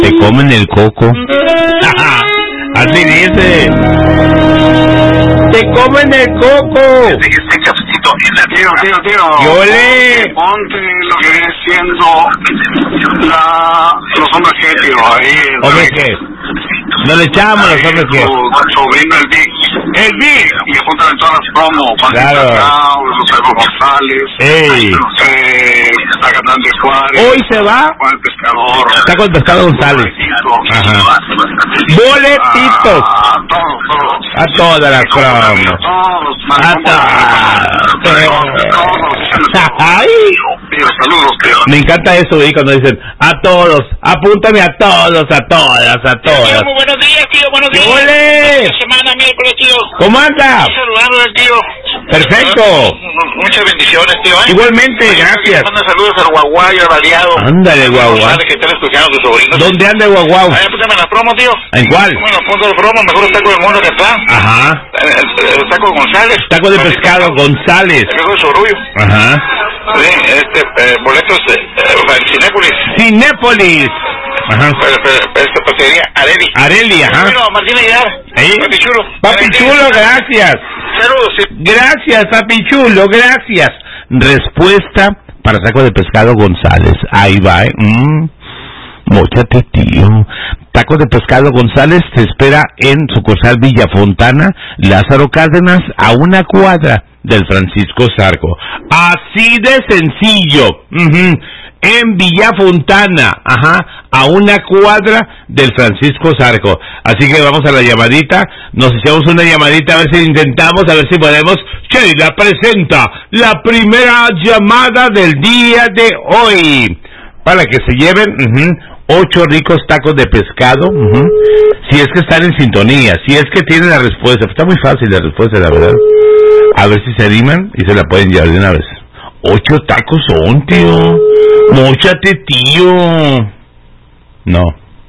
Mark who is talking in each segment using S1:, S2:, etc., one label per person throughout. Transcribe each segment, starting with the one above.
S1: te comen el coco. Así dice. Te comen el coco.
S2: Este cafecito en la tío.
S1: ¡Yole!
S2: Ponte lo que viene siendo los hombres G, tío, ahí.
S1: ¿Hombres qué? No le echamos los hombres qué.
S2: Tu sobrino, el Vic.
S1: ¡El Vic!
S2: Y apuntan en todas las promos.
S1: Claro.
S2: José González.
S1: ¡Ey!
S2: Zacatán de Juárez.
S1: Hoy se va.
S2: Juan el Pescador.
S1: Está con el Pescado González. Ajá. Boletitos.
S2: Todos.
S1: A todas las promos. A todas. ¡Ay!
S2: Tío, saludos, tío.
S1: Me encanta eso, güey, cuando dicen a todos, apúntame a todas.
S3: Tío, muy buenos días, tío, buenos días.
S1: ¡Ole!
S3: Semana, miércoles, tío.
S1: ¿Cómo anda?
S3: Saludando, tío.
S1: Perfecto.
S3: Muchas bendiciones, tío.
S1: Igualmente, gracias.
S3: Manda saludos al guaguayo, al baleado.
S1: Ándale, guagua.
S3: Que están escuchando tus sobrinos.
S1: ¿Dónde anda el guaguau?
S3: Ay, apúntame la promo, tío.
S1: ¿En cuál?
S3: Bueno, punto de promo, mejor taco del mundo que está.
S1: Ajá.
S3: El taco González.
S1: Taco de pescado González.
S3: El viejo de Sorullo.
S1: Ajá.
S3: Sí, boletos en Cinépolis.
S1: Cinépolis. Ajá.
S3: Esta paquetería
S1: Areli, ajá.
S3: Bueno, Martín Aguilar.
S1: ¿Eh?
S3: Papi Chulo.
S1: Papi Chulo, gracias.
S3: Saludos, sí.
S1: Gracias, Papi Chulo, gracias. Respuesta para taco de pescado González. Ahí va, Móchate, tío. Taco de pescado González te espera en sucursal Villafontana, Lázaro Cárdenas, a una cuadra del Francisco Zarco. Así de sencillo. En Villafontana, a una cuadra del Francisco Zarco. Así que vamos a la llamadita, nos echamos una llamadita a ver si intentamos, a ver si podemos. Sheila presenta la primera llamada del día de hoy, para que se lleven 8 ricos tacos de pescado, si es que están en sintonía, si es que tienen la respuesta. Está muy fácil la respuesta, la verdad. A ver si se animan y se la pueden llevar de una vez. 8 tacos son, tío. Móchate, tío. No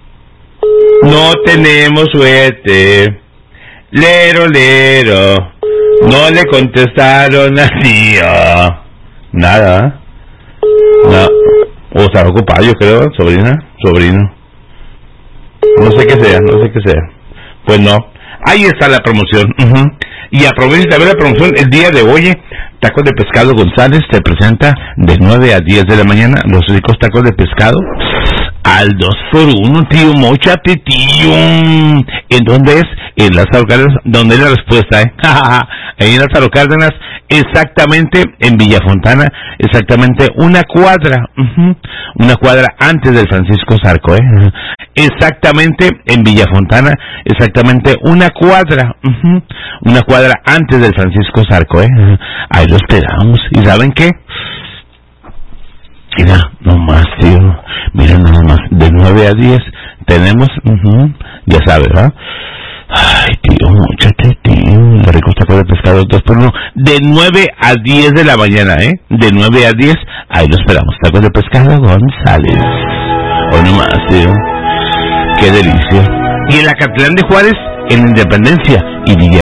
S1: tenemos suerte. Lero. No le contestaron a tío. Nada. No. O estará ocupado, yo creo, sobrino. No sé qué sea. Pues no. Ahí está la promoción. Y aprovechen también la promoción el día de hoy. Tacos de pescado González te presenta de 9 a 10 de la mañana los ricos tacos de pescado al 2x1, tío. Móchate, tío. ¿En dónde es? En Lázaro Cárdenas. ¿Dónde es la respuesta, Ahí en Lázaro Cárdenas, exactamente en Villafontana, exactamente una cuadra antes del Francisco Zarco, exactamente en Villafontana, exactamente una cuadra antes del Francisco Zarco, ahí lo esperamos. ¿Y saben qué? Mira, nomás, tío, mira nomás, de 9 a 10 tenemos, ya sabes, ¿verdad? Ay, tío, móchate, tío. La rico taco de pescado 2x1. De 9 a 10 de la mañana, De 9 a 10, ahí lo esperamos. Tacos de pescado González. Hoy nomás, tío. Qué delicia. Y en la Acatlán de Juárez, en Independencia y Villa